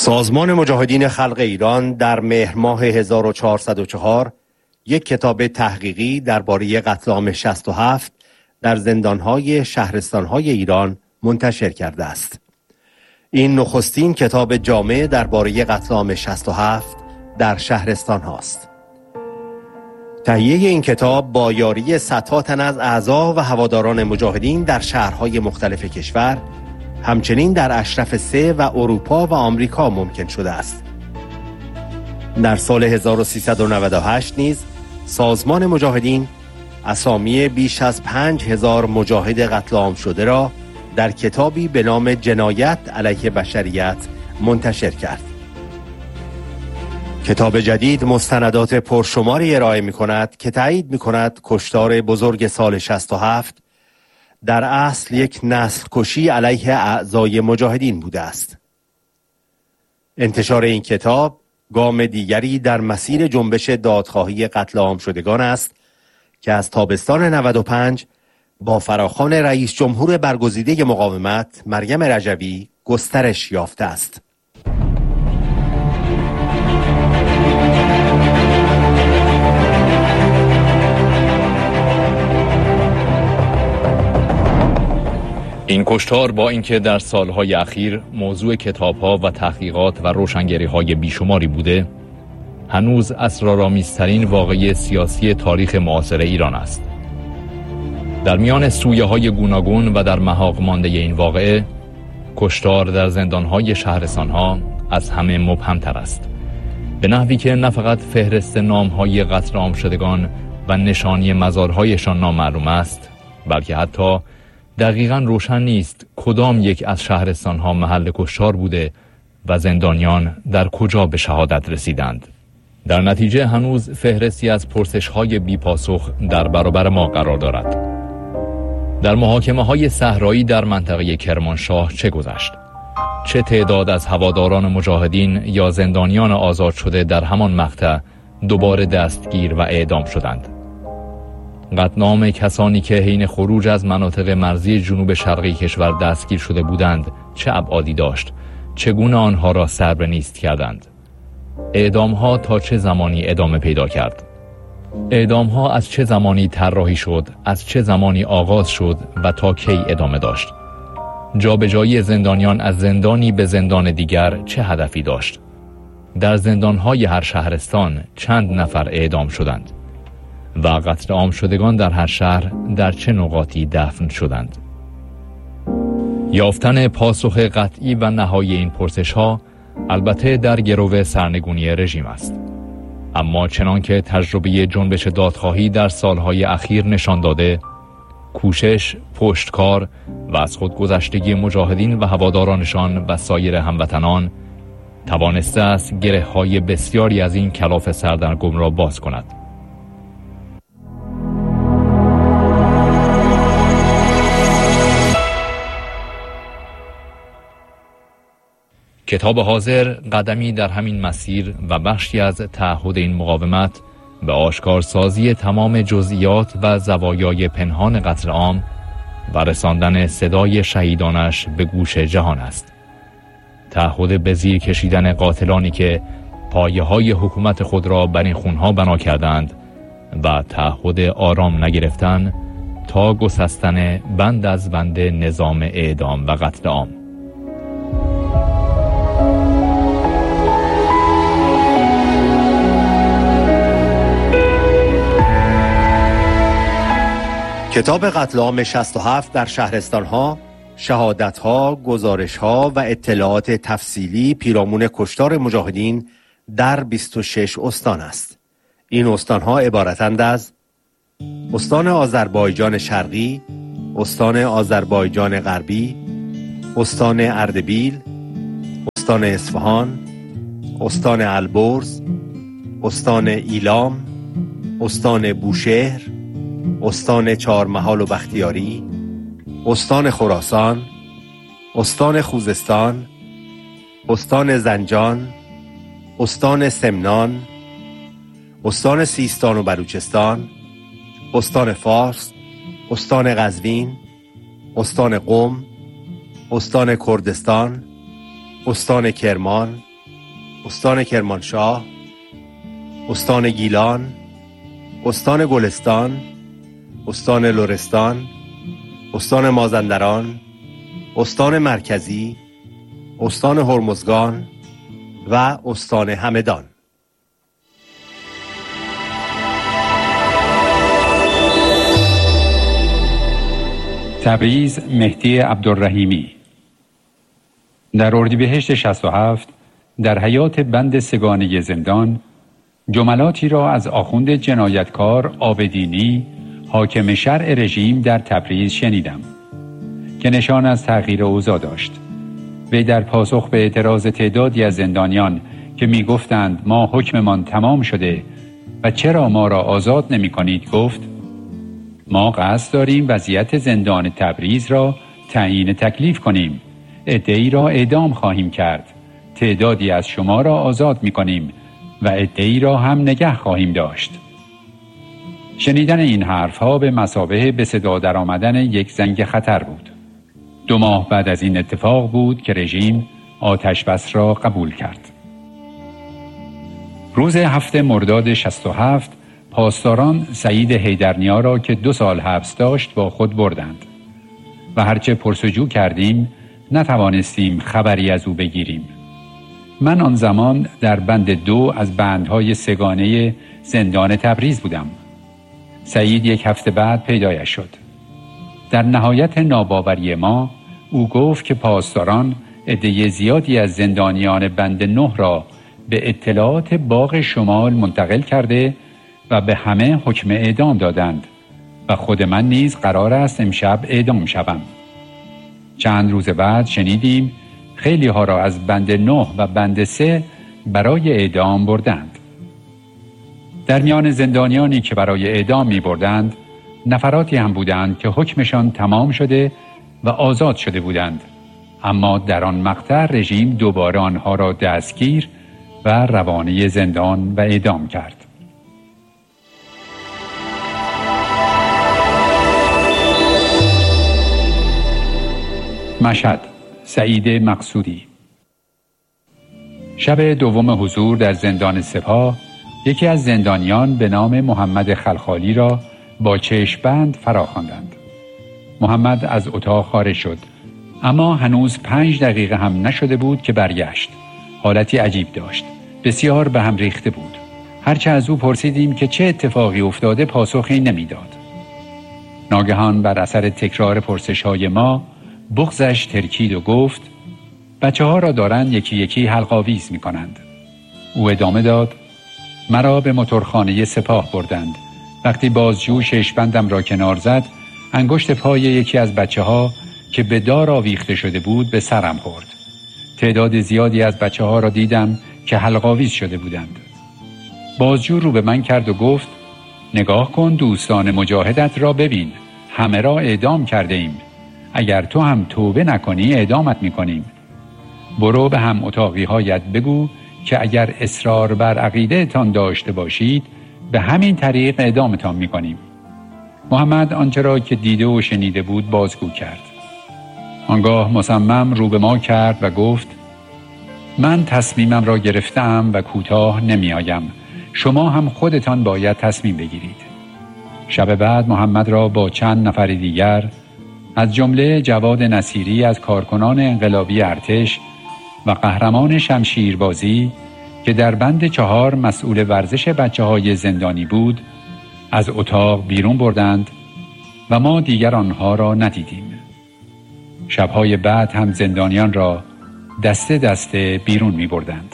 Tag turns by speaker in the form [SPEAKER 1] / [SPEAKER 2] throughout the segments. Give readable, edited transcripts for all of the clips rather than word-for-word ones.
[SPEAKER 1] سازمان مجاهدین خلق ایران در مهر ماه 1404 یک کتاب تحقیقی درباره قتل عام 67 در زندانهای شهرستانهای ایران منتشر کرده است. این نخستین کتاب جامع درباره قتل عام 67 در شهرستان هاست. تهیه این کتاب با یاری صدها تن از اعضا و هواداران مجاهدین در شهرهای مختلف کشور، همچنین در اشرف سه و اروپا و آمریکا ممکن شده است. در سال 1398 نیز سازمان مجاهدین اسامی بیش از 5000 مجاهد قتل عام شده را در کتابی به نام جنایت علیه بشریت منتشر کرد. کتاب جدید مستندات پرشماری ارائه می کند که تایید می کند کشتار بزرگ سال 67 در اصل یک نسل کشی علیه اعضای مجاهدین بوده است. انتشار این کتاب گام دیگری در مسیر جنبش دادخواهی قتل عام شدگان است که از تابستان 95 با فراخوان رئیس جمهور برگزیده مقاومت مریم رجوی گسترش یافته است.
[SPEAKER 2] این کشتار با اینکه در سالهای اخیر موضوع کتاب‌ها و تحقیقات و روشنگری‌های بیشماری بوده، هنوز اسرارآمیزترین واقعه سیاسی تاریخ معاصر ایران است. در میان سویه‌های گوناگون و در محاق مانده این واقعه، کشتار در زندان‌های شهرستان‌ها از همه مبهم‌تر است. به نحوی که نه فقط فهرست نام‌های قتل عام شدگان و نشانی مزارهایشان نامعلوم است، بلکه حتی دقیقاً روشن نیست کدام یک از شهرستان‌ها محل کشتار بوده و زندانیان در کجا به شهادت رسیدند. در نتیجه هنوز فهرستی از پرسش‌های بی‌پاسخ در برابر ما قرار دارد. در محاکمه‌های صحرایی در منطقه کرمانشاه چه گذشت؟ چه تعداد از هواداران مجاهدین یا زندانیان آزاد شده در همان مقطع دوباره دستگیر و اعدام شدند؟ قتل عام کسانی که حین خروج از مناطق مرزی جنوب شرقی کشور دستگیر شده بودند چه ابعادی داشت؟ چگونه آنها را سربه نیست کردند؟ اعدام‌ها تا چه زمانی ادامه پیدا کرد؟ اعدام‌ها از چه زمانی طراحی شد، از چه زمانی آغاز شد و تا کی ادامه داشت؟ جابجایی زندانیان از زندانی به زندان دیگر چه هدفی داشت؟ در زندان‌های هر شهرستان چند نفر اعدام شدند؟ و قتل عام شدگان در هر شهر در چه نقاطی دفن شدند؟ یافتن پاسخ قطعی و نهایی این پرسش‌ها البته در گرو سرنگونی رژیم است. اما چنان که تجربه جنبش دادخواهی در سالهای اخیر نشان داده، کوشش، پشتکار و از خودگذشتگی مجاهدین و هوادارانشان و سایر هموطنان توانسته است گره‌های بسیاری از این کلاف سردرگم را باز کند. کتاب حاضر قدمی در همین مسیر و بخشی از تعهد این مقاومت به آشکارسازی تمام جزئیات و زوایای پنهان قتل عام و رساندن صدای شهیدانش به گوش جهان است. تعهد به زیر کشیدن قاتلانی که پایه‌های حکومت خود را بر این خونها بنا کردند و تعهد آرام نگرفتن تا گسستن بند از بند نظام اعدام و قتل عام.
[SPEAKER 1] کتاب قتل عام 67 در شهرستانها، شهادتها، گزارشها و اطلاعات تفصیلی پیرامون کشتار مجاهدین در 26 استان است. این استانها عبارتند از استان آذربایجان شرقی، استان آذربایجان غربی، استان اردبیل، استان اصفهان، استان البرز، استان ایلام، استان بوشهر، استان چهارمحال و بختیاری، استان خراسان، استان خوزستان، استان زنجان، استان سمنان، استان سیستان و بلوچستان، استان فارس، استان قزوین، استان قم، استان کردستان، استان کرمان، استان کرمانشاه، استان گیلان، استان گلستان، استان لرستان، استان مازندران، استان مرکزی، استان هرمزگان و استان همدان.
[SPEAKER 3] تبریز، مهدی عبدالرحیمی. در اردیبهشت 67 در حیات بند سگانه زندان جملاتی را از آخوند جنایتکار عابدینی حاکم شرع رژیم در تبریز شنیدم که نشان از تغییر اوضاع داشت. وی در پاسخ به اعتراض تعدادی از زندانیان که می گفتند ما حکممان تمام شده و چرا ما را آزاد نمی کنید گفت ما قصد داریم وضعیت زندان تبریز را تعیین تکلیف کنیم. عده‌ای را اعدام خواهیم کرد. تعدادی از شما را آزاد می کنیم و عده‌ای را هم نگه خواهیم داشت. شنیدن این حرفها به مثابه به صدا در آمدن یک زنگ خطر بود. 2 ماه بعد از این اتفاق بود که رژیم آتش بس را قبول کرد. روز 7 مرداد 67 پاسداران سعید حیدرنیا را که 2 سال حبس داشت با خود بردند و هرچه پرسجو کردیم نتوانستیم خبری از او بگیریم. من آن زمان در بند 2 از بندهای سگانه زندان تبریز بودم. سعید 1 هفته بعد پیدایش شد. در نهایت ناباوری ما او گفت که پاسداران عده زیادی از زندانیان بند 9 را به اطلاعات باغ شمال منتقل کرده و به همه حکم اعدام دادند و خود من نیز قرار است امشب اعدام شوم. چند روز بعد شنیدیم خیلی ها را از بند 9 و بند 3 برای اعدام بردند. در میان زندانیانی که برای اعدام می بردند نفراتی هم بودند که حکمشان تمام شده و آزاد شده بودند، اما در آن مقطع رژیم دوباره آنها را دستگیر و روانه زندان و اعدام کرد. مشهد، سعید مقصودی. شب 2 حضور در زندان سپاه یکی از زندانیان به نام محمد خلخالی را با چشم‌بند فراخواندند. محمد از اتاق خارج شد، اما هنوز 5 دقیقه هم نشده بود که برگشت. حالتی عجیب داشت، بسیار به هم ریخته بود. هرچه از او پرسیدیم که چه اتفاقی افتاده پاسخی نمیداد. ناگهان بر اثر تکرار پرسش‌های ما بغضش ترکید و گفت بچه‌ها را دارند یکی یکی حلق‌آویز می‌کنند. او ادامه داد مرا به موتورخانه سپاه بردند. وقتی بازجو ششبندم را کنار زد، انگشت پای یکی از بچه‌ها که به دار آویخته شده بود به سرم خورد. تعداد زیادی از بچه‌ها را دیدم که حلق‌آویز شده بودند. بازجو رو به من کرد و گفت نگاه کن دوستان مجاهدت را ببین، همه را اعدام کرده ایم. اگر تو هم توبه نکنی اعدامت میکنیم. برو به هم اتاقی هایت بگو که اگر اصرار بر عقیده تان داشته باشید به همین طریق اعدامتان میکنیم. محمد آنچه را که دیده و شنیده بود بازگو کرد. آنگاه مصمم رو به ما کرد و گفت من تصمیمم را گرفتم و کوتاه نمی آیم. شما هم خودتان باید تصمیم بگیرید. شب بعد محمد را با چند نفر دیگر از جمله جواد نصیری از کارکنان انقلابی ارتش و قهرمان شمشیربازی که در بند 4 مسئول ورزش بچه‌های زندانی بود از اتاق بیرون بردند و ما دیگر آنها را ندیدیم. شب‌های بعد هم زندانیان را دسته دسته بیرون می بردند.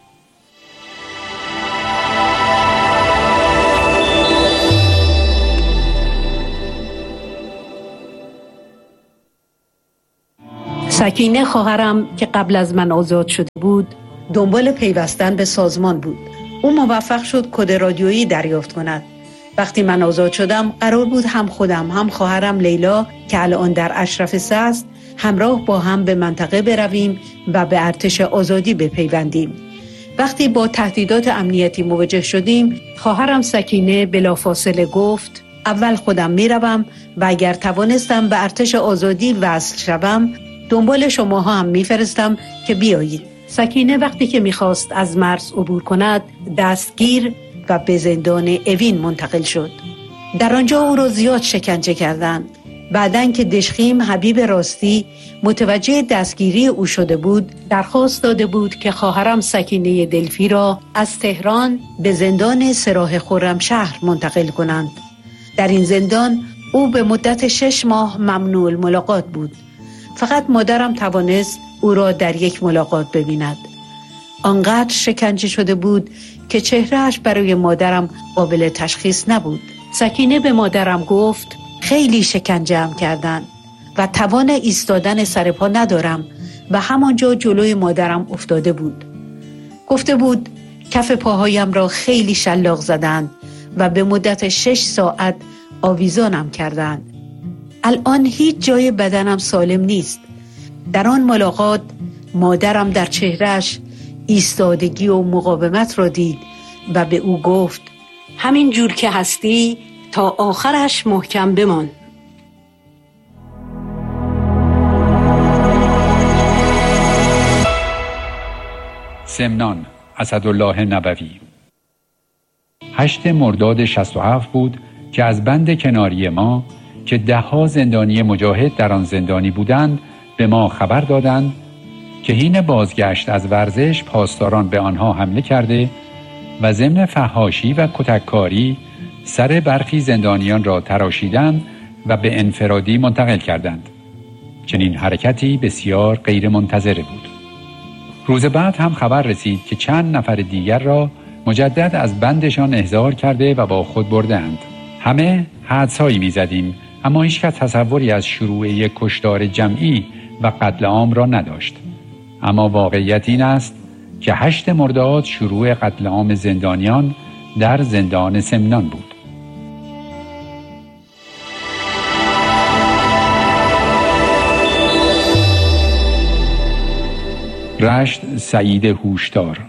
[SPEAKER 4] سکینه خواهرم که قبل از من آزاد شده بود دنبال پیوستن به سازمان بود. او موفق شد کد رادیویی دریافت کند. وقتی من آزاد شدم قرار بود هم خودم هم خواهرم لیلا که الان در اشرف سه است همراه با هم به منطقه برویم و به ارتش آزادی بپیوندیم. وقتی با تهدیدات امنیتی مواجه شدیم خواهرم سکینه بلافاصله گفت اول خودم میروم و اگر توانستم به ارتش آزادی وصل شوم دنبال شماها هم میفرستم که بیایید. سکینه وقتی که میخواست از مرز عبور کند دستگیر و به زندان اوین منتقل شد. در آنجا او را زیاد شکنجه کردند. بعدن که دشخیم حبیب راستی متوجه دستگیری او شده بود، درخواست داده بود که خواهرم سکینه دلفی را از تهران به زندان سراح خرمشهر منتقل کنند. در این زندان او به مدت 6 ماه ممنوع الملاقات بود. فقط مادرم توانست او را در یک ملاقات ببیند. آنقدر شکنجه شده بود که چهرهش برای مادرم قابل تشخیص نبود. سکینه به مادرم گفت خیلی شکنجه‌ام کردند و توان ایستادن سر پا ندارم و همانجا جلوی مادرم افتاده بود. گفته بود کف پاهایم را خیلی شلاق زدند و به مدت 6 ساعت آویزانم کردند. الان هیچ جای بدنم سالم نیست. در آن ملاقات مادرم در چهرهش ایستادگی و مقاومت را دید و به او گفت همین جور که هستی تا آخرش محکم بمان.
[SPEAKER 3] سمنان، اسدالله نبوی. 8 مرداد 67 بود که از بند کناری ما که 10 زندانی مجاهد در آن زندانی بودند به ما خبر دادند که حین بازگشت از ورزش پاسداران به آنها حمله کرده و ضمن فحاشی و کتککاری سر برخی زندانیان را تراشیدند و به انفرادی منتقل کردند. چنین حرکتی بسیار غیر منتظره بود. روز بعد هم خبر رسید که چند نفر دیگر را مجدد از بندشان احضار کرده و با خود بردند. همه حدسایی می‌زدیم، اما هیچکس تصوری از شروع یک کشتار جمعی و قتل عام را نداشت. اما واقعیت این است که 8 مرداد شروع قتل عام زندانیان در زندان سمنان بود. رشت سعید هوشدار.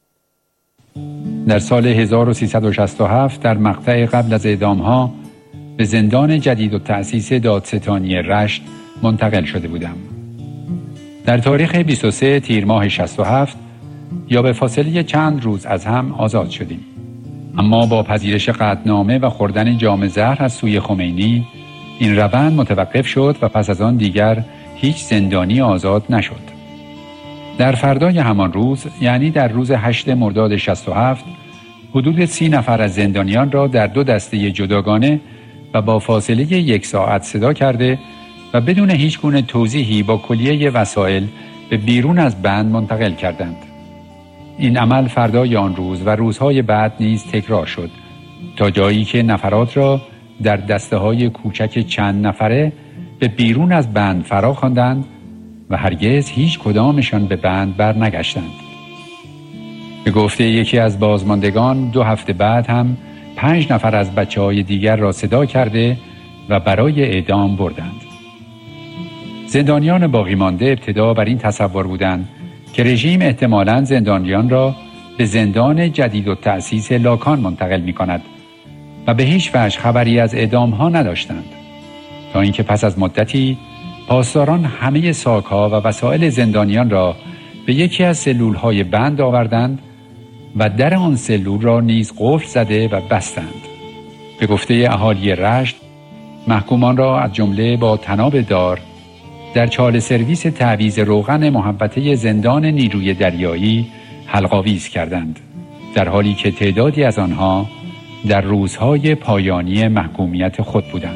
[SPEAKER 3] در سال 1367 در مقطع قبل از اعدام‌ها به زندان جدید و تأسیس دادستانی رشت منتقل شده بودم. در تاریخ 23 تیر ماه 67 یا به فاصله چند روز از هم آزاد شدیم. اما با پذیرش قطعنامه و خوردن جام زهر از سوی خمینی این روند متوقف شد و پس از آن دیگر هیچ زندانی آزاد نشد. در فردای همان روز، یعنی در روز 8 مرداد 67، حدود 30 نفر از زندانیان را در 2 دسته جداگانه و با فاصله 1 ساعت صدا کرده و بدون هیچ گونه توضیحی با کلیه وسایل به بیرون از بند منتقل کردند. این عمل فردای آن روز و روزهای بعد نیز تکرار شد تا جایی که نفرات را در دسته‌های کوچک چند نفره به بیرون از بند فرا خواندند و هرگز هیچ کدامشان به بند برنگشتند. به گفته یکی از بازماندگان 2 هفته بعد هم 5 نفر از بچه‌های دیگر را صدا کرده و برای اعدام بردند. زندانیان باقی مانده ابتدا بر این تصور بودند که رژیم احتمالاً زندانیان را به زندان جدید و تأسیس لاکان منتقل می کند و به هیچ وجه خبری از اعدام ها نداشتند، تا اینکه پس از مدتی پاسداران همه ساک‌ها و وسایل زندانیان را به یکی از سلول‌های بند آوردند و در آن سلول را نیز قفل زده و بستند. به گفته اهالی رشت، محکومان را از جمله با طناب دار در چاله سرویس تعویض روغن محوطه زندان نیروی دریایی حلق‌آویز کردند، در حالی که تعدادی از آنها در روزهای پایانی محکومیت خود بودند.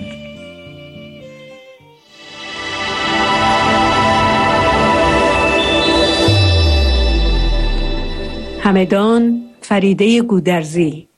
[SPEAKER 4] همدان فریده گودرزی.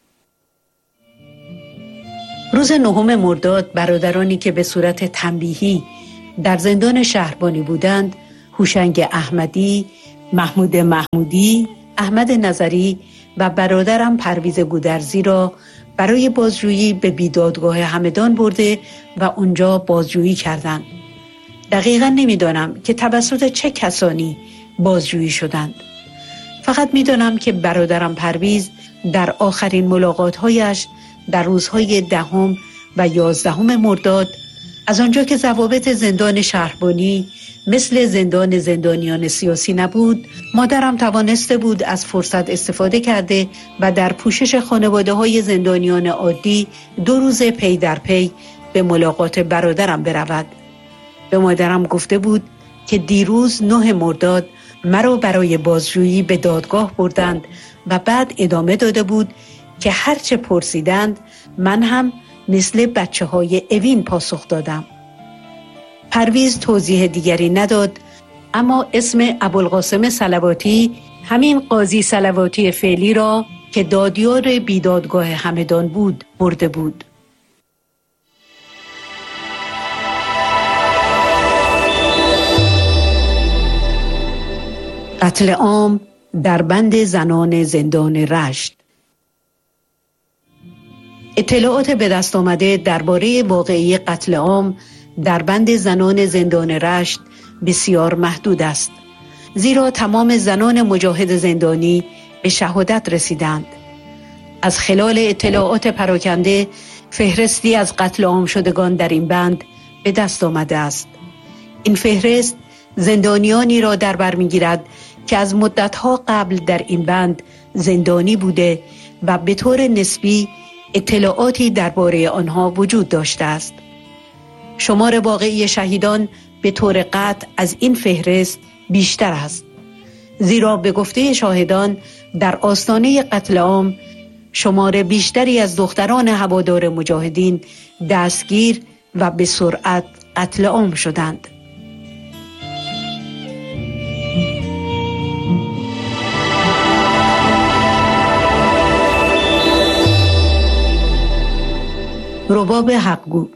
[SPEAKER 4] روز 9 مرداد برادرانی که به صورت تنبیهی در زندان شهربانی بودند، هوشنگ احمدی، محمود محمودی، احمد نظری و برادرم پرویز گودرزی را برای بازجویی به بیدادگاه همدان برده و اونجا بازجویی کردند. دقیقاً نمیدانم که توسط چه کسانی بازجویی شدند. فقط میدانم که برادرم پرویز در آخرین ملاقات‌هایش در روزهای 10 و 11 مرداد از آنجا که ضوابط زندان شهربانی مثل زندان زندانیان سیاسی نبود، مادرم توانسته بود از فرصت استفاده کرده و در پوشش خانواده‌های زندانیان عادی 2 روز پی در پی به ملاقات برادرم برود. به مادرم گفته بود که دیروز 9 مرداد مرا برای بازجویی به دادگاه بردند و بعد ادامه داده بود که هرچه پرسیدند من هم مثل بچه‌های اوین پاسخ دادم. پرویز توضیح دیگری نداد، اما اسم ابوالقاسم صلواتی، همین قاضی صلواتی فعلی را که دادیار بیدادگاه همدان بود برده بود. قتل عام در بند زنان زندان رشت. اطلاعات به دست آمده درباره واقعه قتل عام در بند زنان زندان رشت بسیار محدود است، زیرا تمام زنان مجاهد زندانی به شهادت رسیدند. از خلال اطلاعات پراکنده فهرستی از قتل عام شدگان در این بند به دست آمده است. این فهرست زندانیانی را در بر می‌گیرد که از مدت‌ها قبل در این بند زندانی بوده و به طور نسبی اطلاعاتی درباره آنها وجود داشته است. شمار واقعی شهیدان به طور قطع از این فهرست بیشتر است، زیرا به گفته شاهدان در آستانه قتل عام شمار بیشتری از دختران هوادار مجاهدین دستگیر و به سرعت قتل عام شدند. رباب حقگو.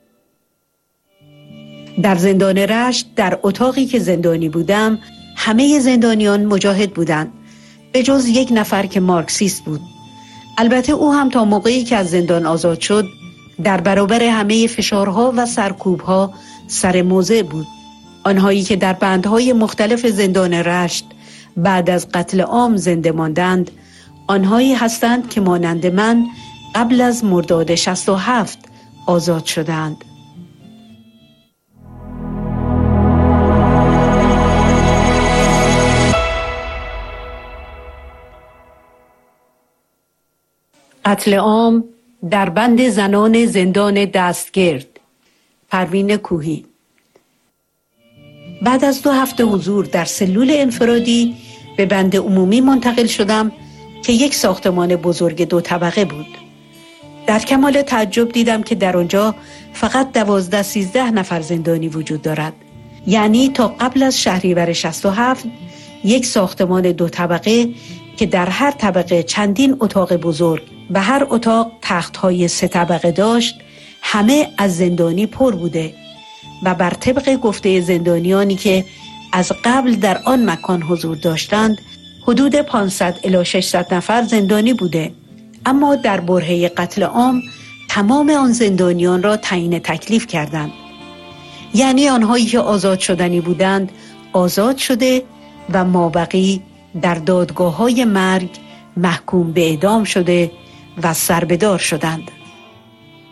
[SPEAKER 4] در زندان رشت در اتاقی که زندانی بودم همه زندانیان مجاهد بودند به جز 1 نفر که مارکسیست بود. البته او هم تا موقعی که از زندان آزاد شد در برابر همه فشارها و سرکوبها سر موضع بود. آنهایی که در بندهای مختلف زندان رشت بعد از قتل عام زنده ماندند آنهایی هستند که مانند من قبل از مرداد 67 آزاد شدند. قتل عام در بند زنان زندان دستگرد. پروین کوهی. بعد از 2 هفته حضور در سلول انفرادی به بند عمومی منتقل شدم که یک ساختمان بزرگ 2 طبقه بود. در کمال تعجب دیدم که در آنجا فقط 12-13 نفر زندانی وجود دارد. یعنی تا قبل از شهریور 67 یک ساختمان 2 طبقه که در هر طبقه چندین اتاق بزرگ و هر اتاق تخت‌های 3 طبقه داشت همه از زندانی پر بوده و بر طبق گفته زندانیانی که از قبل در آن مکان حضور داشتند حدود 500 الی 600 نفر زندانی بوده. اما در برهه قتل عام تمام آن زندانیان را تعیین تکلیف کردند. یعنی آنهایی که آزاد شدنی بودند آزاد شده و مابقی در دادگاه‌های مرگ محکوم به اعدام شده و سربدار شدند.